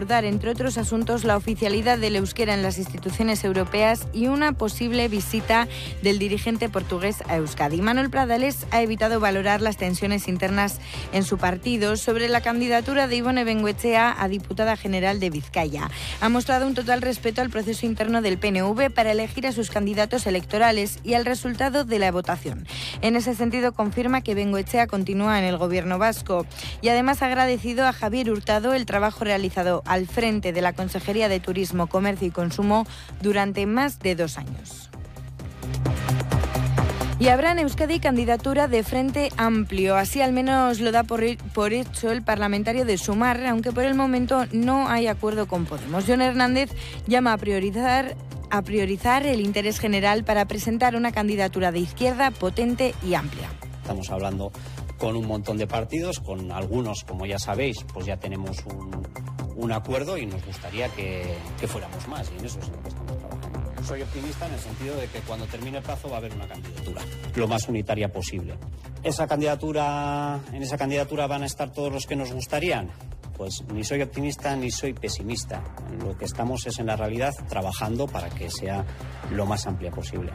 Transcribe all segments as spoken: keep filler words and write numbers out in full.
abordar, entre otros asuntos, la oficialidad del euskera en las instituciones europeas y una posible visita del dirigente portugués a Euskadi. Manuel Pradales ha evitado valorar las tensiones internas en su partido sobre la candidatura de Ibone Bengoechea a diputada general de Vizcaya. Ha mostrado un total respeto al proceso interno del P N V para elegir a sus candidatos electorales y al resultado de la votación. En ese sentido, confirma que Bengoechea continúa en el gobierno vasco y además ha agradecido a Javier Hurtado el trabajo realizado al frente de la Consejería de Turismo, Comercio y Consumo durante más de dos años. Y habrá en Euskadi candidatura de Frente Amplio. Así al menos lo da por, por hecho el parlamentario de Sumar, aunque por el momento no hay acuerdo con Podemos. Jon Hernández llama a priorizar, a priorizar el interés general para presentar una candidatura de izquierda potente y amplia. Estamos hablando con un montón de partidos, con algunos, como ya sabéis, pues ya tenemos un, un acuerdo y nos gustaría que, que fuéramos más, y en eso es en lo que estamos trabajando. Soy optimista en el sentido de que cuando termine el plazo va a haber una candidatura, lo más unitaria posible. Esa candidatura, en esa candidatura van a estar todos los que nos gustarían. Pues ni soy optimista ni soy pesimista. Lo que estamos es en la realidad trabajando para que sea lo más amplia posible.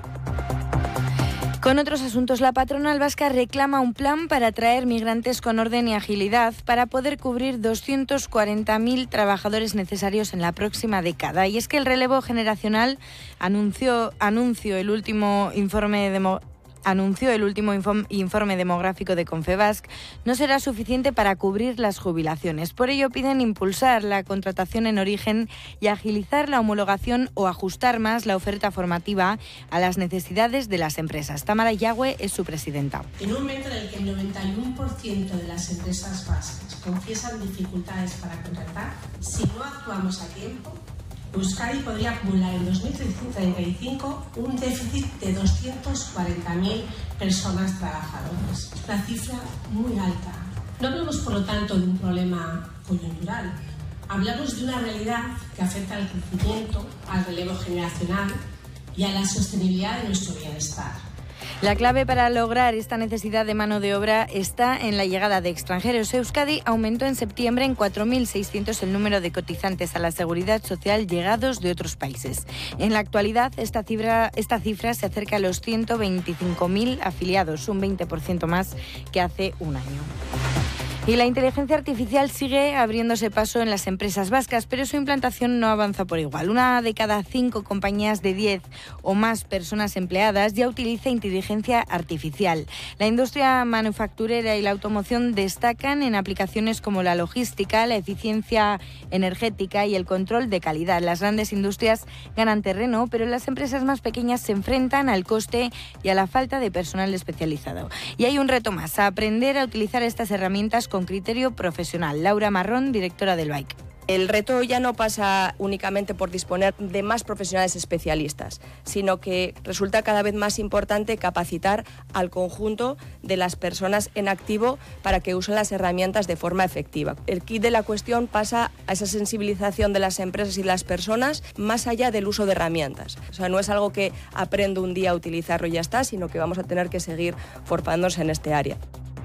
Con otros asuntos, la patronal vasca reclama un plan para atraer migrantes con orden y agilidad para poder cubrir doscientos cuarenta mil trabajadores necesarios en la próxima década. Y es que el relevo generacional anunció, anunció el último informe de anunció el último informe demográfico de Confebask, no será suficiente para cubrir las jubilaciones. Por ello piden impulsar la contratación en origen y agilizar la homologación o ajustar más la oferta formativa a las necesidades de las empresas. Tamara Yagüe es su presidenta. En un momento en el que el noventa y uno por ciento de las empresas vascas confiesan dificultades para contratar, si no actuamos a tiempo, Euskadi podría acumular en dos mil treinta y cinco un déficit de doscientas cuarenta mil personas trabajadoras. Una cifra muy alta. No hablamos, por lo tanto, de un problema coyuntural. Hablamos de una realidad que afecta al crecimiento, al relevo generacional y a la sostenibilidad de nuestro bienestar. La clave para lograr esta necesidad de mano de obra está en la llegada de extranjeros. Euskadi aumentó en septiembre en cuatro mil seiscientos el número de cotizantes a la Seguridad Social llegados de otros países. En la actualidad, esta cifra, esta cifra se acerca a los ciento veinticinco mil afiliados, un veinte por ciento más que hace un año. Y la inteligencia artificial sigue abriéndose paso en las empresas vascas, pero su implantación no avanza por igual. Una de cada cinco compañías de diez o más personas empleadas ya utiliza inteligencia artificial. La industria manufacturera y la automoción destacan en aplicaciones como la logística, la eficiencia energética y el control de calidad. Las grandes industrias ganan terreno, pero las empresas más pequeñas se enfrentan al coste y a la falta de personal especializado. Y hay un reto más, a aprender a utilizar estas herramientas con criterio profesional. Laura Marrón, directora del B A I C. El reto ya no pasa únicamente por disponer de más profesionales especialistas, sino que resulta cada vez más importante capacitar al conjunto de las personas en activo para que usen las herramientas de forma efectiva. El kit de la cuestión pasa a esa sensibilización de las empresas y las personas más allá del uso de herramientas. O sea, no es algo que aprendo un día a utilizarlo y ya está, sino que vamos a tener que seguir formándose en este área.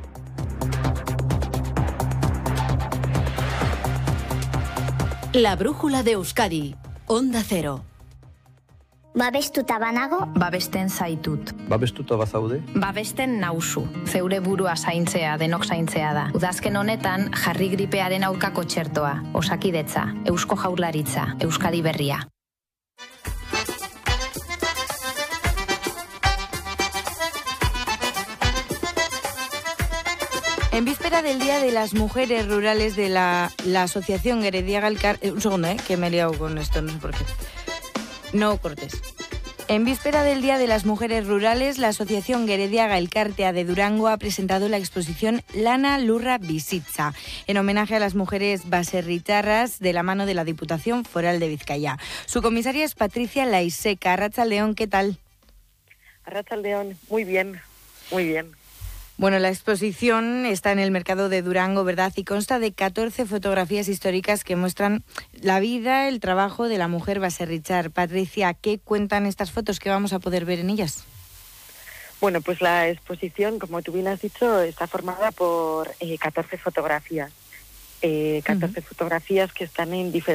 La brújula de Euskadi, Onda Cero. Babestuta banago? Babesten zaitut. Babestuta bazaude? Babesten nauzu. Zeure burua zaintzea, denok zaintzea da. Udazken honetan, jarri gripearen aurkako txertoa. Osakidetza, Eusko Jaurlaritza, Euskadi Berria. En víspera del Día de las Mujeres Rurales de la, la Asociación Gerediaga Elkarte... Eh, un segundo, eh, que me he liado con esto, no sé por qué. No cortes. En víspera del Día de las Mujeres Rurales, la Asociación Gerediaga Elkartea de Durango ha presentado la exposición Lana Lurra Bizitza, en homenaje a las mujeres baserritarras de la mano de la Diputación Foral de Vizcaya. Su comisaria es Patricia Laiseca. Arratsaldeon, ¿qué tal? Arratsaldeon, muy bien, muy bien. Bueno, la exposición está en el mercado de Durango, ¿verdad? Y consta de catorce fotografías históricas que muestran la vida, el trabajo de la mujer baserritar. Patricia, ¿qué cuentan estas fotos que vamos a poder ver en ellas? Bueno, pues la exposición, como tú bien has dicho, está formada por eh, catorce fotografías. Eh, catorce uh-huh. fotografías que están en diferentes